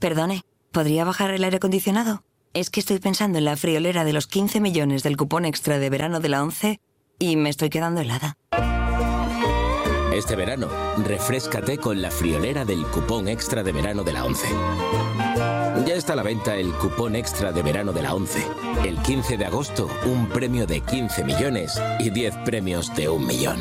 Perdone, ¿podría bajar el aire acondicionado? Es que estoy pensando en la friolera de los 15 millones del cupón extra de verano de la ONCE y me estoy quedando helada. Este verano, refréscate con la friolera del cupón extra de verano de la ONCE. Ya está a la venta el cupón extra de verano de la ONCE. El 15 de agosto, un premio de 15 millones y 10 premios de 1 millón.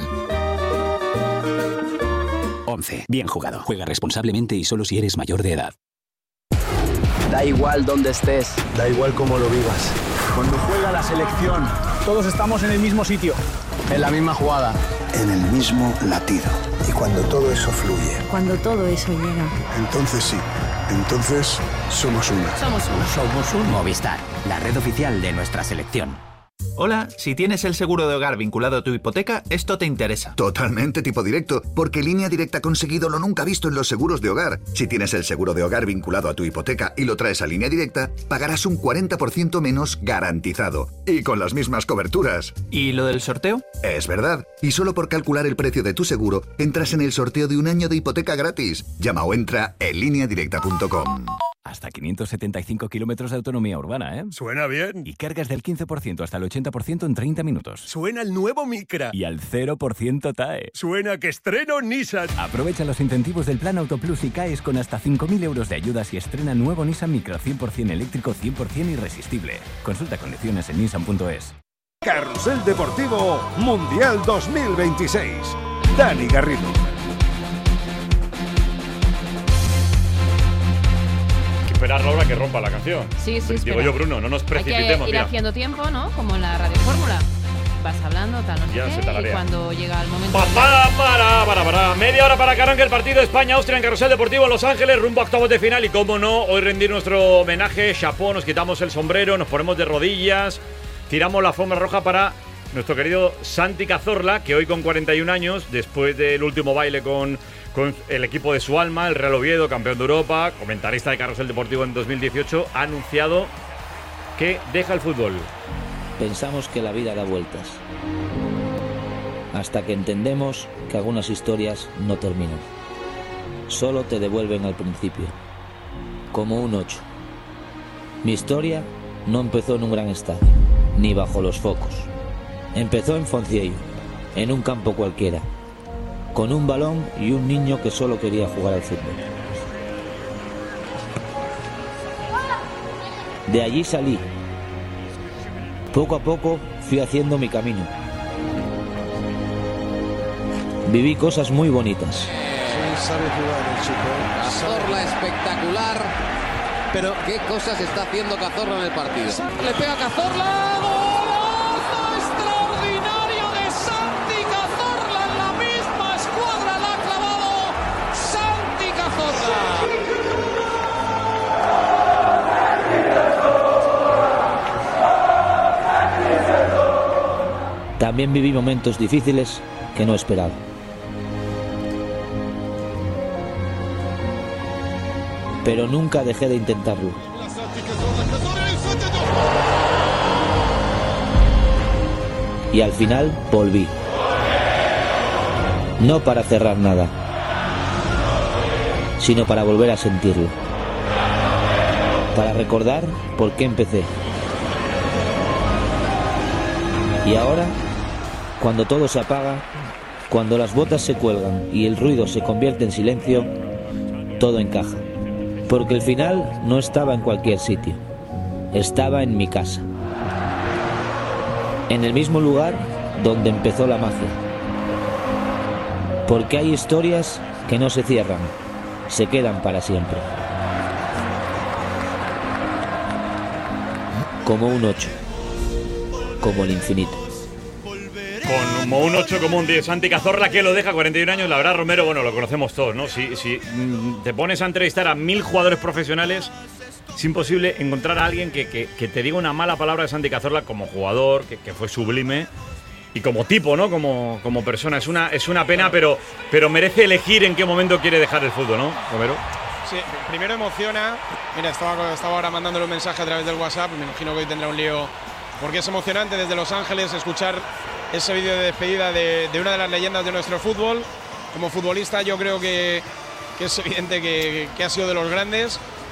ONCE. Bien jugado. Juega responsablemente y solo si eres mayor de edad. Da igual dónde estés. Da igual cómo lo vivas. Cuando juega la selección, todos estamos en el mismo sitio. En la misma jugada. En el mismo latido. Y cuando todo eso fluye. Cuando todo eso llega. Entonces sí. Entonces somos una. Somos uno. Somos un Movistar, la red oficial de nuestra selección. Hola, si tienes el seguro de hogar vinculado a tu hipoteca, esto te interesa. Totalmente tipo directo, porque Línea Directa ha conseguido lo nunca visto en los seguros de hogar. Si tienes el seguro de hogar vinculado a tu hipoteca y lo traes a Línea Directa, pagarás un 40% menos garantizado. Y con las mismas coberturas. ¿Y lo del sorteo? Es verdad. Y solo por calcular el precio de tu seguro, entras en el sorteo de 1 año de hipoteca gratis. Llama o entra en lineadirecta.com. Hasta 575 kilómetros de autonomía urbana, ¿eh? Suena bien. Y cargas del 15% hasta el 80% en 30 minutos. Suena el nuevo Micra. Y al 0% TAE. Suena que estreno Nissan. Aprovecha los incentivos del Plan Autoplus y CAES con hasta 5.000 euros de ayudas y estrena nuevo Nissan Micra 100% eléctrico, 100% irresistible. Consulta condiciones en nissan.es. Carrusel Deportivo Mundial 2026. Dani Garrido. Esperar Laura que rompa la canción. Sí, Digo yo, Bruno, no nos precipitemos. Hay que ir haciendo tiempo, ¿no? Como en la Radio Fórmula. Vas hablando, tal, no sé qué, y cuando llega el momento... Para. Media hora para que arranque el partido España-Austria en Carrusel Deportivo en Los Ángeles, rumbo a octavos de final. Y cómo no, hoy rendir nuestro homenaje, chapó, nos quitamos el sombrero, nos ponemos de rodillas, tiramos la alfombra roja para nuestro querido Santi Cazorla, que hoy con 41 años, después del último baile con el equipo de su alma, el Real Oviedo, campeón de Europa, comentarista de Carrusel Deportivo en 2018, ha anunciado que deja el fútbol. Pensamos que la vida da vueltas, hasta que entendemos que algunas historias no terminan. Solo te devuelven al principio, como un 8. Mi historia no empezó en un gran estadio, ni bajo los focos. Empezó en Fonciello, en un campo cualquiera, con un balón y un niño que solo quería jugar al fútbol. De allí salí. Poco a poco fui haciendo mi camino. Viví cosas muy bonitas. Sabe jugar el chico. Cazorla espectacular. Pero qué cosas está haciendo Cazorla en el partido. Le pega Cazorla. ¡Golazo extraordinario de Santi Cazorla! En la misma escuadra la ha clavado Santi Cazorla. También viví momentos difíciles que no esperaba. Pero nunca dejé de intentarlo. Y al final volví. No para cerrar nada, sino para volver a sentirlo. Para recordar por qué empecé. Y ahora, cuando todo se apaga, cuando las botas se cuelgan y el ruido se convierte en silencio, todo encaja. Porque el final no estaba en cualquier sitio, estaba en mi casa. En el mismo lugar donde empezó la magia. Porque hay historias que no se cierran, se quedan para siempre. Como un 8, como el infinito. Como un 8, como un 10. Santi Cazorla, que lo deja 41 años. La verdad, Romero, bueno, lo conocemos todos, ¿no? Si te pones a entrevistar a 1000 jugadores profesionales, es imposible encontrar a alguien que te diga una mala palabra de Santi Cazorla como jugador, que fue sublime, y como tipo, ¿no? Como persona. Es una pena, pero merece elegir en qué momento quiere dejar el fútbol, ¿no, Romero? Sí, primero emociona. Mira, estaba ahora mandándole un mensaje a través del WhatsApp. Me imagino que hoy tendrá un lío, porque es emocionante desde Los Ángeles escuchar ese vídeo de despedida de una de las leyendas de nuestro fútbol. Como futbolista yo creo que es evidente que ha sido de los grandes,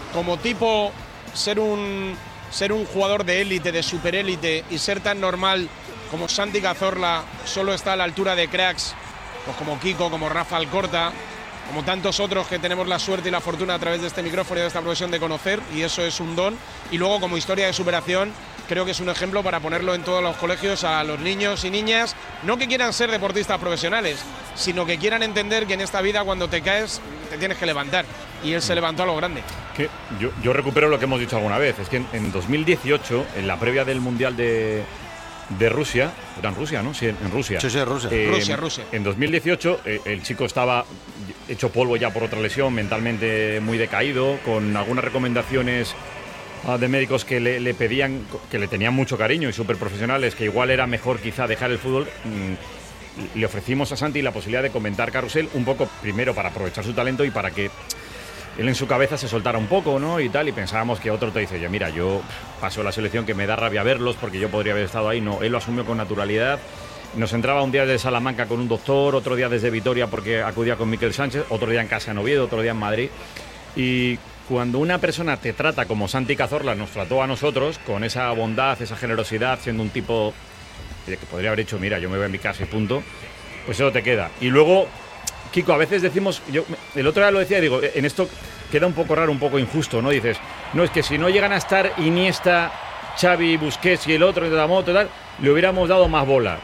como tipo ser un jugador de élite, de superélite, y ser tan normal como Santi Cazorla solo está a la altura de cracks pues como Kiko, como Rafa Alcorta, como tantos otros que tenemos la suerte y la fortuna a través de este micrófono y de esta profesión de conocer, y eso es un don. Y luego, como historia de superación, creo que es un ejemplo para ponerlo en todos los colegios a los niños y niñas, no que quieran ser deportistas profesionales, sino que quieran entender que en esta vida, cuando te caes, te tienes que levantar. Y él se levantó a lo grande. Que yo recupero lo que hemos dicho alguna vez. Es que en 2018, en la previa del Mundial de Rusia, era en Rusia, ¿no? Sí, en Rusia. Sí, Rusia. Rusia. En 2018 el chico estaba hecho polvo ya por otra lesión, mentalmente muy decaído, con algunas recomendaciones de médicos que le pedían, que le tenían mucho cariño y súper profesionales, que igual era mejor quizá dejar el fútbol. Le ofrecimos a Santi la posibilidad de comentar Carrusel, un poco primero para aprovechar su talento y para que él en su cabeza se soltara un poco, ¿no? Y tal, y pensábamos que otro te dice, ya mira, yo paso la selección, que me da rabia verlos porque yo podría haber estado ahí. No, él lo asumió con naturalidad. Nos entraba un día desde Salamanca con un doctor, otro día desde Vitoria porque acudía con Miquel Sánchez, otro día en casa en Oviedo, otro día en Madrid. Y cuando una persona te trata como Santi Cazorla nos trató a nosotros, con esa bondad, esa generosidad, siendo un tipo que podría haber dicho, mira, yo me voy a mi casa y punto, pues eso te queda. Y luego, Kiko, a veces decimos, yo el otro día lo decía, digo, en esto queda un poco raro, un poco injusto, ¿no? Dices, no, es que si no llegan a estar Iniesta, Xavi, Busquets y el otro, y tal, le hubiéramos dado más bola.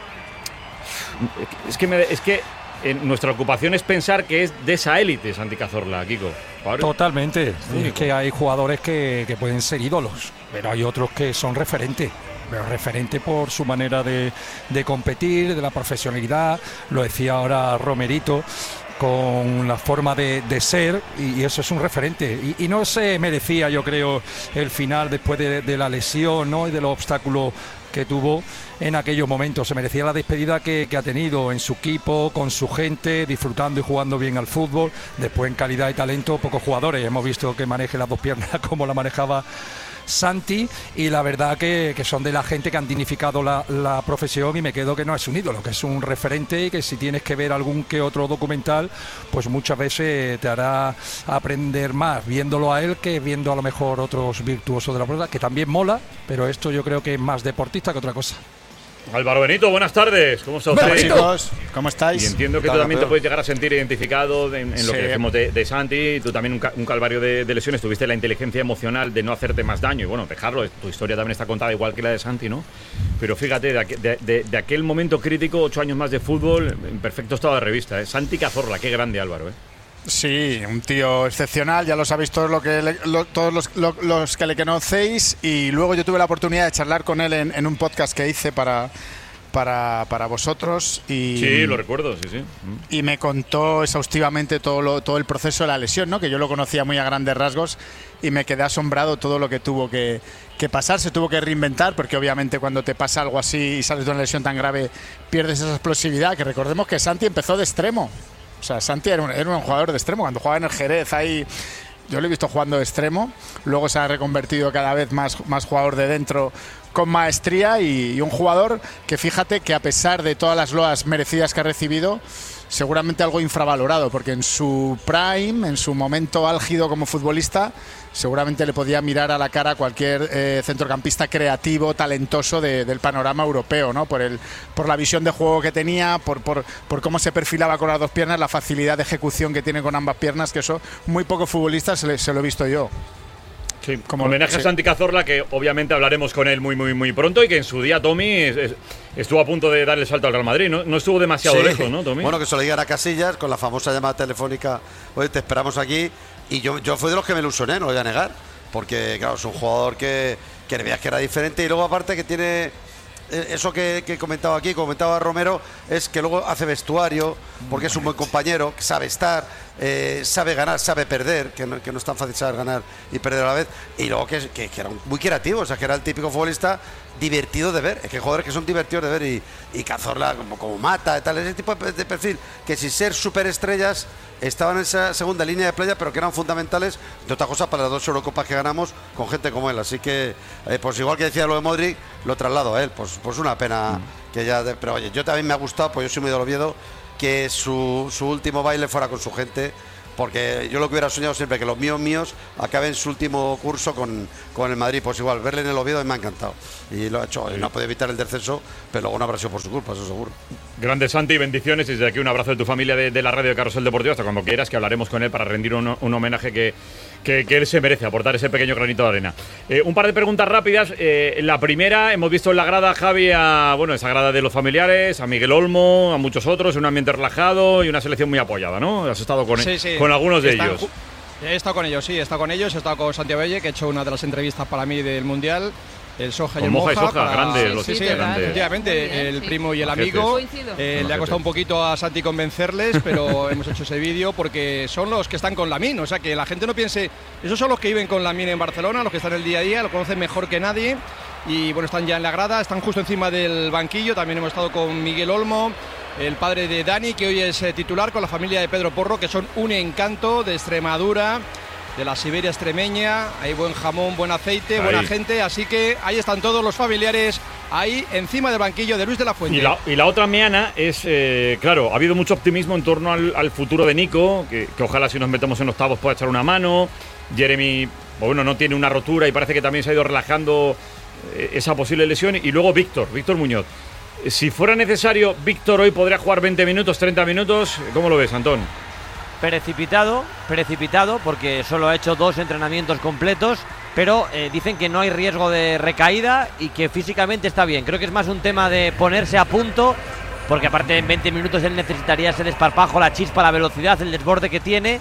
Es que nuestra ocupación es pensar que es de esa élite Santi Cazorla, Kiko. Totalmente. Es que hay jugadores que pueden ser ídolos, pero hay otros que son referentes. Pero referente por su manera de competir, de la profesionalidad, lo decía ahora Romerito, con la forma de ser, y eso es un referente. Y no se merecía, yo creo, el final después de la lesión, ¿no? Y de los obstáculos que tuvo en aquellos momentos. Se merecía la despedida que ha tenido en su equipo, con su gente, disfrutando y jugando bien al fútbol. Después, en calidad y talento, pocos jugadores hemos visto que maneje las dos piernas como la manejaba Santi, y la verdad que son de la gente que han dignificado la profesión, y me quedo que no es un ídolo, que es un referente, y que si tienes que ver algún que otro documental, pues muchas veces te hará aprender más viéndolo a él que viendo a lo mejor otros virtuosos de la pelota, que también mola, pero esto yo creo que es más deportista que otra cosa. Álvaro Benito, buenas tardes. ¿Cómo está usted? Hola, chicos, ¿cómo estáis? Y entiendo que tú también te puedes llegar a sentir identificado en lo que decimos de Santi. Tú también un calvario de lesiones. Tuviste la inteligencia emocional de no hacerte más daño. Y bueno, dejarlo. Tu historia también está contada igual que la de Santi, ¿no? Pero fíjate, de aquel momento crítico, 8 años más de fútbol, en perfecto estado de revista. Santi Cazorla, qué grande, Álvaro, Sí, un tío excepcional, ya lo sabéis todos, todos los que le conocéis, y luego yo tuve la oportunidad de charlar con él en un podcast que hice para vosotros. Sí, lo recuerdo, sí. Y me contó exhaustivamente todo el proceso de la lesión, ¿no? Que yo lo conocía muy a grandes rasgos, y me quedé asombrado todo lo que tuvo que pasar. Se tuvo que reinventar, porque obviamente cuando te pasa algo así y sales de una lesión tan grave, pierdes esa explosividad, que recordemos que Santi empezó de extremo. O sea, Santi era un jugador de extremo. Cuando jugaba en el Jerez, ahí yo lo he visto jugando de extremo. Luego se ha reconvertido cada vez más jugador de dentro, con maestría, y un jugador que, fíjate, que a pesar de todas las loas merecidas que ha recibido, seguramente algo infravalorado, porque en su prime, en su momento álgido como futbolista, seguramente le podía mirar a la cara a cualquier centrocampista creativo, talentoso del panorama europeo, ¿no? Por la visión de juego que tenía, por cómo se perfilaba con las dos piernas, la facilidad de ejecución que tiene con ambas piernas, que eso muy pocos futbolistas se lo he visto yo. Sí, como homenaje a Santi Cazorla, que obviamente hablaremos con él muy pronto, y que en su día Tommy estuvo a punto de darle el salto al Real Madrid. No estuvo demasiado lejos, ¿no, Tommy? Bueno, que se lo digan a Casillas con la famosa llamada telefónica, oye, te esperamos aquí. Y yo fui de los que me ilusioné, no lo voy a negar, porque claro, es un jugador que veías que era diferente, y luego aparte que tiene eso que comentaba aquí, comentaba Romero, es que luego hace vestuario, porque es un buen compañero, que sabe estar, sabe ganar, sabe perder, que no es tan fácil saber ganar y perder a la vez, y luego que era muy creativo, o sea, que era el típico futbolista divertido de ver. Es que hay jugadores que son divertidos de ver, y Cazorla como Mata y tal, ese tipo de perfil, que sin ser superestrellas estaban en esa segunda línea de playa, pero que eran fundamentales, de otra cosa, para las 2 Eurocopas que ganamos con gente como él. Así que, pues igual que decía lo de Modric, lo traslado a él. Pues una pena que ya... Pero oye, yo también me ha gustado, pues yo soy muy de Oviedo, que su último baile fuera con su gente, porque yo lo que hubiera soñado siempre, que los míos acaben su último curso con el Madrid, pues igual, verle en el Oviedo me ha encantado. Y lo ha hecho, no puede evitar el descenso, pero luego no habrá sido por su culpa, eso seguro. Grande Santi, bendiciones, y desde aquí un abrazo de tu familia de la radio de Carrusel Deportivo, hasta cuando quieras, que hablaremos con él para rendir un homenaje que él se merece, aportar ese pequeño granito de arena. Un par de preguntas rápidas. La primera, hemos visto en la grada, Javi, esa grada de los familiares, a Miguel Olmo, a muchos otros, en un ambiente relajado y una selección muy apoyada, ¿no? Has estado con algunos de ellos. He estado con ellos, he estado con Santiago Belle, que he hecho una de las entrevistas para mí del Mundial. El Soja y el Moja. Grande. Efectivamente, el primo y el amigo. Le ha costado un poquito a Santi convencerles, pero hemos hecho ese vídeo porque son los que están con Lamine. O sea, que la gente no piense, esos son los que viven con Lamine en Barcelona, los que están el día a día, lo conocen mejor que nadie. Y bueno, están ya en la grada, están justo encima del banquillo. También hemos estado con Miguel Olmo, el padre de Dani, que hoy es titular, con la familia de Pedro Porro, que son un encanto, de Extremadura, de la Siberia extremeña. Hay buen jamón, buen aceite, buena gente, así que ahí están todos los familiares, ahí encima del banquillo de Luis de la Fuente. Y la otra meana es, claro, ha habido mucho optimismo en torno al futuro de Nico, que ojalá si nos metemos en octavos pueda echar una mano. Jeremy, bueno, no tiene una rotura y parece que también se ha ido relajando esa posible lesión. Y luego Víctor Muñoz. Si fuera necesario, Víctor hoy podría jugar 20 minutos, 30 minutos. ¿Cómo lo ves, Antón? Precipitado, porque solo ha hecho 2 entrenamientos completos, pero dicen que no hay riesgo de recaída y que físicamente está bien. Creo que es más un tema de ponerse a punto, porque aparte en 20 minutos él necesitaría ese desparpajo, la chispa, la velocidad, el desborde que tiene.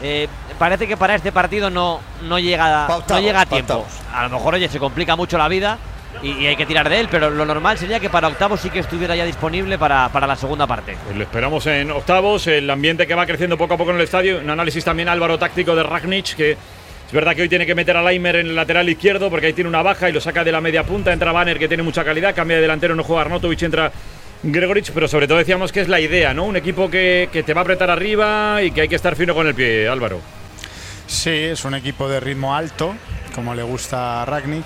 Parece que para este partido no llega a tiempo. A lo mejor, se complica mucho la vida y hay que tirar de él, pero lo normal sería que para octavos sí que estuviera ya disponible para la segunda parte. Pues lo esperamos en octavos, el ambiente que va creciendo poco a poco en el estadio. Un análisis también, Álvaro, táctico de Ragnic, que es verdad que hoy tiene que meter a Laimer en el lateral izquierdo porque ahí tiene una baja y lo saca de la media punta. Entra Banner, que tiene mucha calidad, cambia de delantero, no juega Arnautovic, entra Gregoric, pero sobre todo decíamos que es la idea, ¿no? Un equipo que te va a apretar arriba y que hay que estar fino con el pie, Álvaro. Sí, es un equipo de ritmo alto, como le gusta a Ragnic,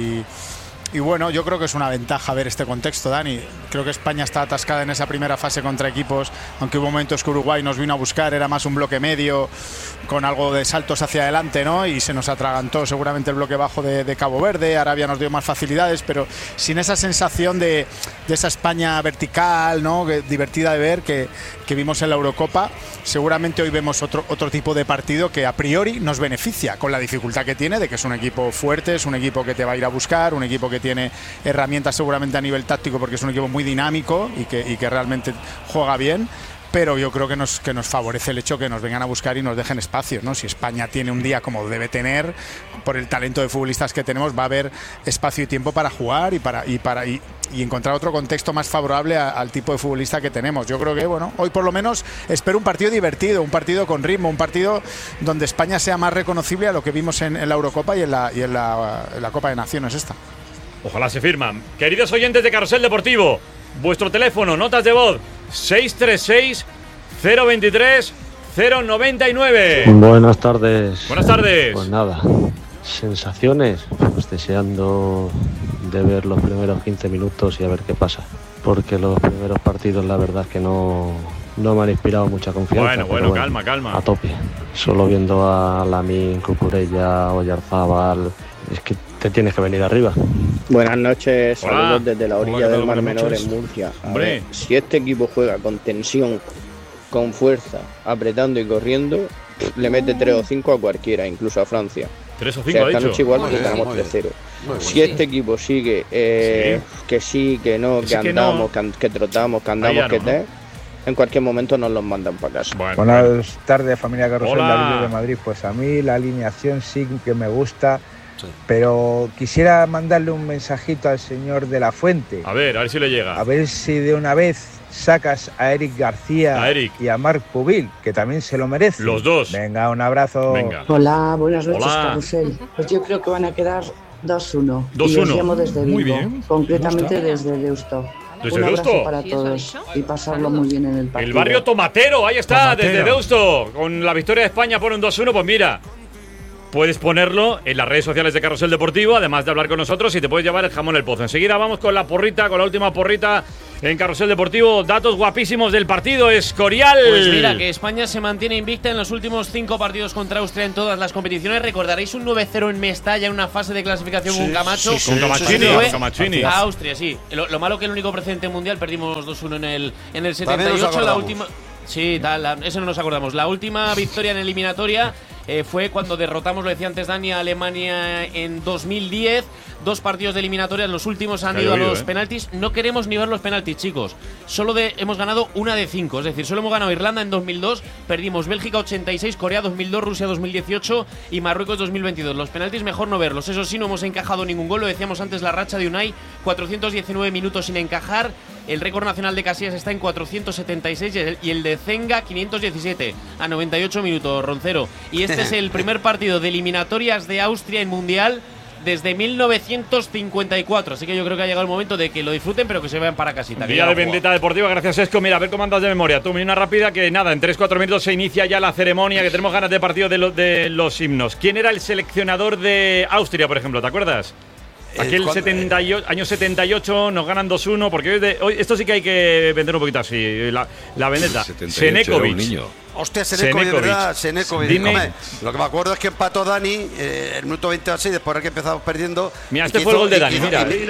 y bueno, yo creo que es una ventaja ver este contexto, Dani. Creo que España está atascada en esa primera fase contra equipos, aunque hubo momentos que Uruguay nos vino a buscar, era más un bloque medio, con algo de saltos hacia adelante, ¿no? Y se nos atragantó seguramente el bloque bajo de Cabo Verde. Arabia nos dio más facilidades, pero sin esa sensación de esa España vertical, ¿no? Divertida de ver que vimos en la Eurocopa. Seguramente hoy vemos otro tipo de partido que a priori nos beneficia, con la dificultad que tiene de que es un equipo fuerte, es un equipo que te va a ir a buscar, un equipo que tiene herramientas seguramente a nivel táctico porque es un equipo muy dinámico y que realmente juega bien. Pero yo creo que nos favorece el hecho que nos vengan a buscar y nos dejen espacio, ¿no? Si España tiene un día como debe tener, por el talento de futbolistas que tenemos, va a haber espacio y tiempo para jugar y encontrar otro contexto más favorable al tipo de futbolista que tenemos. Yo creo que, bueno, hoy por lo menos espero un partido divertido, un partido con ritmo, un partido donde España sea más reconocible a lo que vimos en la Eurocopa y en la Copa de Naciones esta. Ojalá se firman. Queridos oyentes de Carrusel Deportivo, vuestro teléfono, notas de voz, 636-023-099. Buenas tardes. Buenas tardes. Pues nada, sensaciones, pues deseando de ver los primeros 15 minutos y a ver qué pasa. Porque los primeros partidos la verdad es que no me han inspirado mucha confianza. Bueno, calma. A tope. Solo viendo a Lamine, Cucurella, Oyarzábal, es que te tienes que venir arriba. Buenas noches, saludos desde la orilla del Mar Menor en Murcia. Hombre, si este equipo juega con tensión, con fuerza, apretando y corriendo, le mete 3 o 5 a cualquiera, incluso a Francia. 3 o 5 esta noche igual porque ganamos 3-0. Si este equipo sigue que sí, que no, que andamos, que trotamos, que andamos, en cualquier momento nos los mandan para casa. Buenas tardes, familia Carrusel de Madrid. Pues a mí la alineación sí que me gusta. Sí. Pero quisiera mandarle un mensajito al señor de la Fuente. A ver si le llega. A ver si de una vez sacas a Eric García y a Marc Pubil, que también se lo merecen. Los dos. Venga, un abrazo. Venga. Hola, buenas noches, Carrusel. Pues yo creo que van a quedar 2-1. 2-1. Y os llamo desde Vigo, muy bien. concretamente desde Deusto. ¿Desde un abrazo Deusto? para todos y pasarlo muy bien en el partido. El barrio Tomatero, ahí está, desde Deusto. Con la victoria de España por un 2-1, pues mira. Puedes ponerlo en las redes sociales de Carrusel Deportivo, además de hablar con nosotros, y te puedes llevar el jamón El Pozo. Enseguida vamos con la porrita, con la última porrita En Carrusel Deportivo, datos guapísimos del partido. Escorial. Pues mira, que España se mantiene invicta en los últimos 5 partidos contra Austria en todas las competiciones. Recordaréis un 9-0 en Mestalla en una fase de clasificación con Camacho. Con Camaccini. A Austria, sí. Lo malo que el único precedente mundial, perdimos 2-1 en el 78. La última. Sí, eso no nos acordamos. La última victoria en eliminatoria fue cuando derrotamos, lo decía antes Dani, a Alemania en 2010. 2 partidos de eliminatorias, los últimos han ido a los penaltis. No queremos ni ver los penaltis, chicos. Hemos ganado 1 de 5. Es decir, solo hemos ganado Irlanda en 2002, perdimos Bélgica 86, Corea 2002, Rusia 2018 y Marruecos 2022. Los penaltis mejor no verlos. Eso sí, no hemos encajado ningún gol. Lo decíamos antes, la racha de Unai, 419 minutos sin encajar. El récord nacional de Casillas está en 476 y el de Zenga 517 a 98 minutos, Roncero. Y este es el primer partido de eliminatorias de Austria en Mundial desde 1954, así que yo creo que ha llegado el momento de que lo disfruten, pero que se vean para casita. Día de vendetta deportiva, gracias Esco. Mira, a ver cómo andas de memoria. Tú, una rápida que nada, en 3-4 minutos se inicia ya la ceremonia, que tenemos ganas de partido de los himnos. ¿Quién era el seleccionador de Austria, por ejemplo? ¿Te acuerdas? Aquel año 78 nos ganan 2-1, porque hoy esto sí que hay que vender un poquito así, la vendetta. Senekovic. Hostia, Senekovic, ¿verdad? Senekovic. Lo que me acuerdo es que empató Dani el minuto 20 así, después de que empezamos perdiendo. Mira, este fue el gol de Dani, mira. Ahí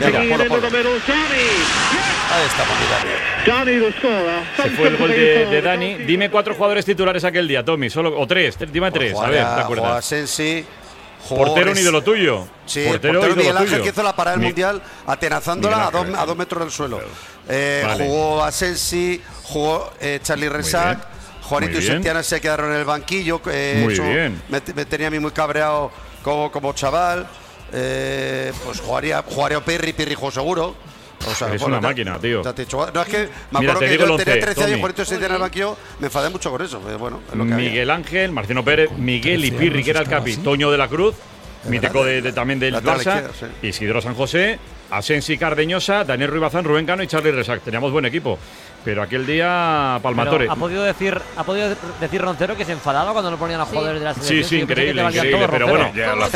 está, Dani. Se fue el gol de Dani. Dime 4 jugadores titulares aquel día, Tommy, o 3. Dime 3, a ver, ¿te acuerdas? Asensi. Portero un ídolo tuyo. Sí, portero Miguel Ángel, que hizo la parada del Mundial atenazándola a 2 metros del suelo. Jugó Asensi, jugó Charlie Resac, Juanito y Setiana se quedaron en el banquillo. Muy bien. Me tenía a mí muy cabreado como chaval. Pues jugaría Pirri jugó seguro. O sea, es una máquina, tío. No, es que me acuerdo que yo tenía 13 años, Juanito y Setiana en el banquillo, me enfadé mucho con eso. Bueno, es lo que Miguel Ángel, Marciano Pérez, Miguel y Pirri, que era el capi, Toño de la Cruz, mítico también del Barça, Isidro San José, Asensi Cardeñosa, Daniel Ruiz Bazán, Rubén Cano y Charlie Resac. Teníamos buen equipo. Pero aquel día, Palmatore. Pero ¿Ha podido decir Roncero que se enfadaba cuando lo ponían a jugadores de la selección? Sí, increíble, pero bueno.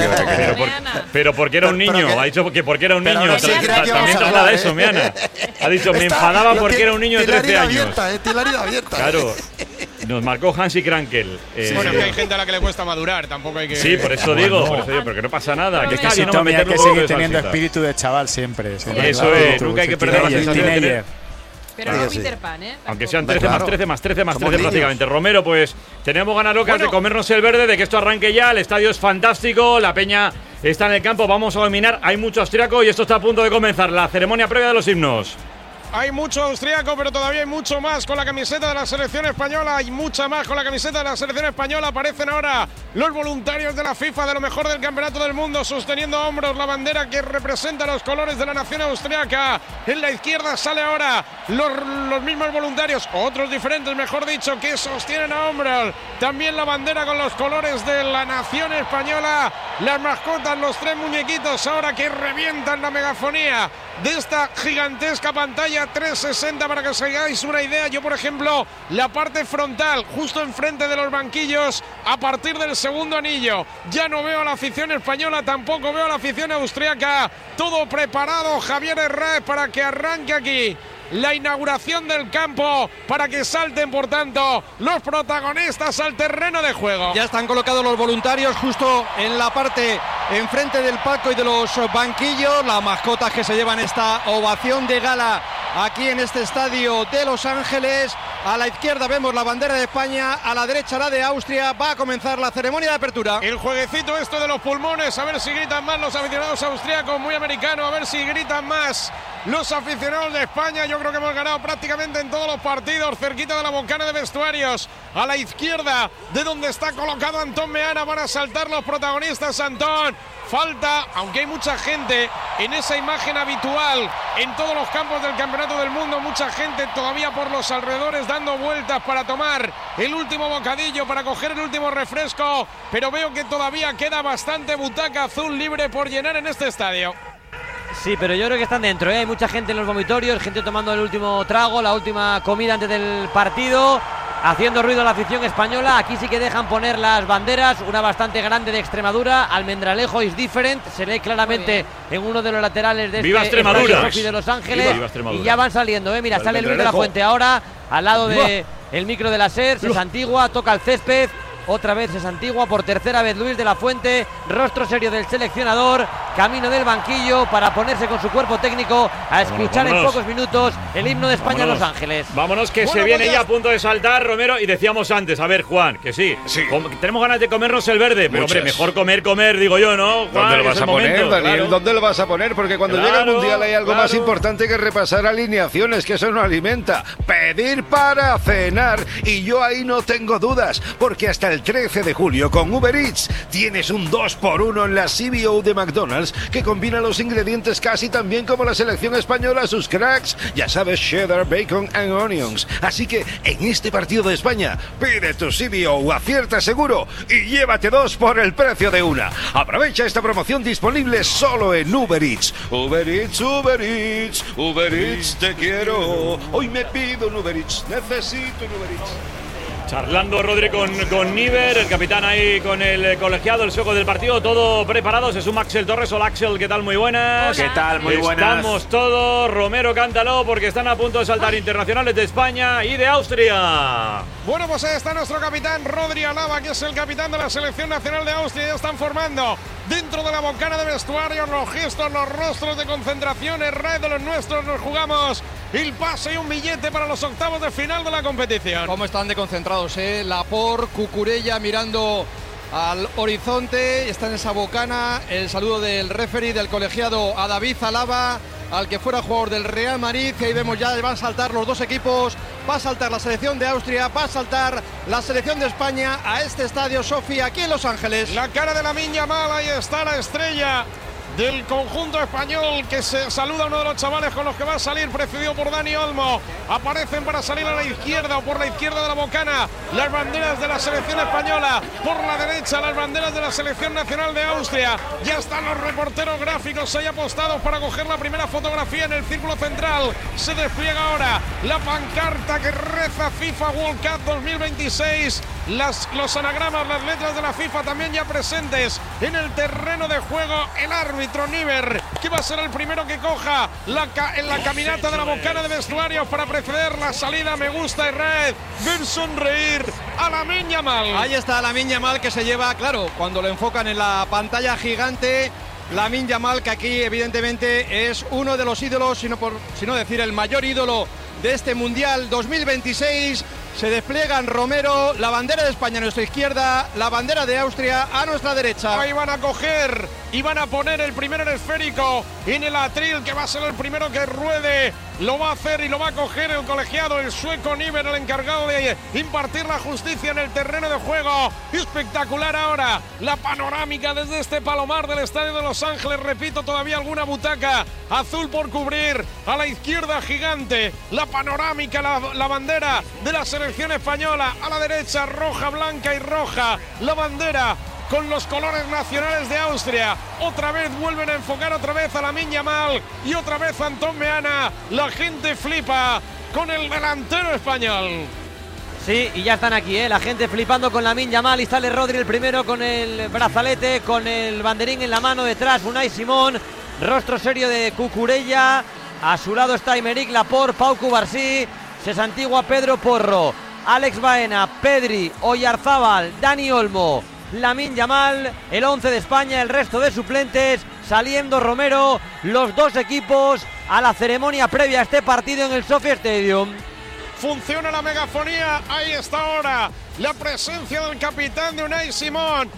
Pero porque era un niño. Ha dicho que porque era un niño. También traslada eso, Meana. Ha dicho, me enfadaba porque era un niño de 13 años. Claro. Nos marcó Hansi Krankel. Bueno, que hay gente a la que le cuesta madurar, tampoco hay que. Sí, por eso digo, pero que no pasa nada. Que casi no hay que seguir teniendo espíritu de chaval siempre. Eso es, nunca hay que perder la sensación de tener. Pero no Peter Pan, Aunque sean 13 más 13 prácticamente. Romero, pues tenemos ganas locas de comernos el verde, de que esto arranque ya. El estadio es fantástico, la peña está en el campo, vamos a dominar. Hay mucho austriaco y esto está a punto de comenzar. La ceremonia previa de los himnos. Hay mucho austríaco, pero todavía hay mucho más con la camiseta de la selección española. Hay mucha más con la camiseta de la selección española. Aparecen ahora los voluntarios de la FIFA, de lo mejor del campeonato del mundo, sosteniendo a hombros la bandera que representa los colores de la nación austríaca. En la izquierda sale ahora los mismos voluntarios, otros diferentes, mejor dicho, que sostienen a hombros también la bandera con los colores de la nación española. Las mascotas, los 3 muñequitos ahora que revientan la megafonía de esta gigantesca pantalla 360 para que os hagáis una idea. Yo, por ejemplo, la parte frontal, justo enfrente de los banquillos, a partir del segundo anillo, ya no veo a la afición española, tampoco veo a la afición austriaca. Todo preparado, Javier Herrera, para que arranque aquí la inauguración del campo, para que salten, por tanto, los protagonistas al terreno de juego. Ya están colocados los voluntarios justo en la parte enfrente del palco y de los banquillos, las mascotas que se llevan esta ovación de gala aquí en este estadio de Los Ángeles. A la izquierda vemos la bandera de España, a la derecha la de Austria. Va a comenzar la ceremonia de apertura. El jueguecito esto de los pulmones, a ver si gritan más los aficionados austríacos, muy americano, a ver si gritan más los aficionados de España. Yo creo que hemos ganado prácticamente en todos los partidos, cerquita de la boncana de vestuarios. A la izquierda, de donde está colocado Antón Meana, van a saltar los protagonistas. Antón, falta, aunque hay mucha gente en esa imagen habitual en todos los campos del Campeonato del Mundo, mucha gente todavía por los alrededores dando vueltas para tomar el último bocadillo, para coger el último refresco, pero veo que todavía queda bastante butaca azul libre por llenar en este estadio. Sí, pero yo creo que están dentro, Hay mucha gente en los vomitorios, gente tomando el último trago, la última comida antes del partido. haciendo ruido a la afición española. Aquí sí que dejan poner las banderas, una bastante grande de Extremadura, Almendralejo is different, se lee claramente en uno de los laterales de ¡Viva este Extremadura! Estadio de Los Ángeles. ¡Viva! Y ya van saliendo, mira, sale Luis de la Fuente ahora, al lado de el micro de la SER, se santigua, toca el césped. Otra vez es Antigua, por tercera vez Luis de la Fuente, rostro serio del seleccionador, camino del banquillo para ponerse con su cuerpo técnico a escuchar en pocos minutos el himno de España en Los Ángeles. Vámonos que se viene ya a punto de saltar Romero, y decíamos antes, a ver Juan, que sí. Tenemos ganas de comernos el verde, pero hombre, mejor comer, digo yo, ¿no? Juan, ¿dónde lo vas a poner, Daniel? Claro. ¿Dónde lo vas a poner? Porque cuando llega el Mundial hay algo más importante que repasar alineaciones, que eso no alimenta. Pedir para cenar, y yo ahí no tengo dudas, porque hasta el 13 de julio con Uber Eats tienes un 2x1 en la CBO de McDonald's que combina los ingredientes casi tan bien como la selección española, sus cracks, ya sabes, cheddar, bacon and onions. Así que en este partido de España pide tu CBO, acierta seguro y llévate 2 por el precio de una. Aprovecha esta promoción disponible solo en Uber Eats. Uber Eats, Uber Eats, Uber Eats, te quiero. Hoy me pido un Uber Eats, necesito un Uber Eats. Charlando Rodri con Niver, el capitán ahí con el colegiado, el sueco del partido, todo preparado. Se suma Axel Torres. Hola Axel, ¿qué tal? Muy buenas. ¿Qué tal? Muy buenas. Estamos todos. Romero, cántalo porque están a punto de saltar internacionales de España y de Austria. Bueno, pues ahí está nuestro capitán Rodri Alaba, que es el capitán de la selección nacional de Austria. Ya están formando dentro de la bocana de vestuario los gestos, los rostros de concentración. El rey de los nuestros, nos jugamos el pase y un billete para los octavos de final de la competición. ¿Cómo están de concentrados, Laporte, Cucurella mirando al horizonte, está en esa bocana. El saludo del referee del colegiado a David Alaba, al que fuera jugador del Real Madrid. Y ahí vemos ya van a saltar los dos equipos. Va a saltar la selección de Austria, va a saltar la selección de España a este estadio Sofía, aquí en Los Ángeles. La cara de Lamine Yamal, ahí está la estrella del conjunto español, que se saluda a uno de los chavales con los que va a salir, precedido por Dani Olmo. Aparecen para salir a la izquierda o por la izquierda de la bocana las banderas de la selección española, por la derecha las banderas de la selección nacional de Austria. Ya están los reporteros gráficos ahí apostados para coger la primera fotografía en el círculo central. Se despliega ahora la pancarta que reza FIFA World Cup 2026. Los anagramas, las letras de la FIFA también ya presentes en el terreno de juego. El árbitro Niver, que va a ser el primero que coja en la caminata de la bocana de vestuarios para preceder la salida. Me gusta y red, ver sonreír a Lamine Yamal. Ahí está Lamine Yamal, que se lleva, claro, cuando lo enfocan en la pantalla gigante, Lamine Yamal, que aquí evidentemente es uno de los ídolos, sino decir el mayor ídolo de este Mundial 2026. Se despliegan Romero, la bandera de España a nuestra izquierda, la bandera de Austria a nuestra derecha. Ahí van a coger y van a poner el primer esférico en el atril, que va a ser el primero que ruede. Lo va a hacer y lo va a coger el colegiado, el sueco Niver, el encargado de impartir la justicia en el terreno de juego. Espectacular ahora la panorámica desde este palomar del estadio de Los Ángeles. Repito, todavía alguna butaca azul por cubrir. A la izquierda gigante, la panorámica, la bandera de la selección española. A la derecha, roja, blanca y roja, la bandera con los colores nacionales de Austria. Otra vez vuelven a enfocar otra vez a Lamine Yamal y otra vez a Antón Meana. La gente flipa con el delantero español. Sí, y ya están aquí, la gente flipando con Lamine Yamal. Y sale Rodri el primero con el brazalete, con el banderín en la mano. Detrás Unai Simón, rostro serio de Cucurella. A su lado está Aymeric Laporte, Pau Cubarsí, se santigua Pedro Porro, Alex Baena, Pedri, Oyarzábal, Dani Olmo, Lamine Yamal, el 11 de España, el resto de suplentes, saliendo Romero, los dos equipos a la ceremonia previa a este partido en el Sophia Stadium. Funciona la megafonía, ahí está ahora la presencia del capitán de Unai Simón,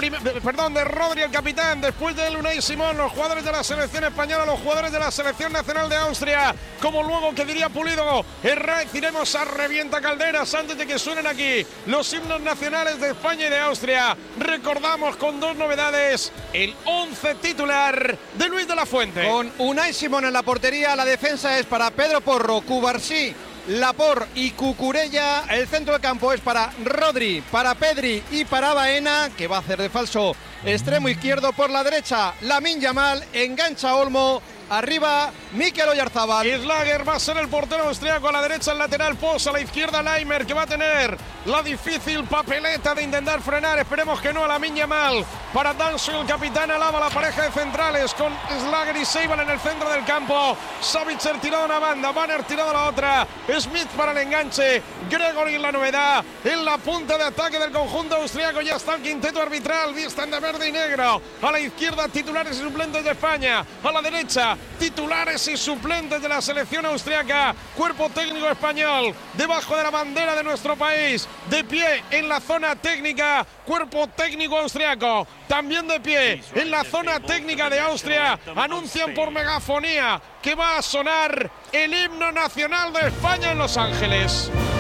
de Rodri, el capitán. Después de él, Unai Simón, los jugadores de la selección española, los jugadores de la selección nacional de Austria, como luego que diría Pulido, iremos a revienta calderas antes de que suenen aquí los himnos nacionales de España y de Austria. Recordamos con dos novedades el 11 titular de Luis de la Fuente. Con Unai Simón en la portería, la defensa es para Pedro Porro, Cubarsí, Laporte y Cucurella. El centro de campo es para Rodri, para Pedri y para Baena, que va a hacer de falso extremo izquierdo. Por la derecha, Lamine Yamal, engancha Olmo. arriba Mikel Oyarzabal. Schlager va a ser el portero austriaco, a la derecha el lateral Post, a la izquierda Laimer, que va a tener la difícil papeleta de intentar frenar, esperemos que no, a Lamine Yamal. Para Danso, el capitán alaba la pareja de centrales con Schlager y Seibal en el centro del campo. Savitzer tirado a una banda, Banner tirado a la otra, Smith para el enganche, Gregory en la novedad, en la punta de ataque del conjunto austriaco. Ya está el quinteto arbitral, visten de verde y negro. A la izquierda titulares y suplentes de España, a la derecha titulares y suplentes de la selección austriaca. Cuerpo técnico español debajo de la bandera de nuestro país, de pie en la zona técnica, cuerpo técnico austriaco también de pie en la zona técnica de Austria. Anuncian por megafonía que va a sonar el himno nacional de España en Los Ángeles.